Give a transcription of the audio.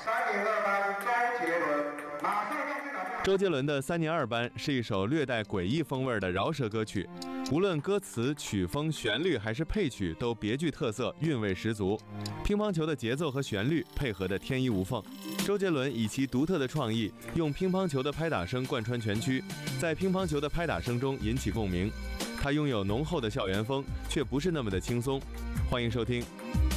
302班周杰伦，马上上去拿下。 周杰伦的3年2班是一首略带诡异风味的饶舌歌曲，无论歌词、曲风、旋律还是配曲都别具特色，韵味十足。乒乓球的节奏和旋律配合得天衣无缝。周杰伦以其独特的创意，用乒乓球的拍打声贯穿全区，在乒乓球的拍打声中引起共鸣。他拥有浓厚的校园风，却不是那么的轻松。欢迎收听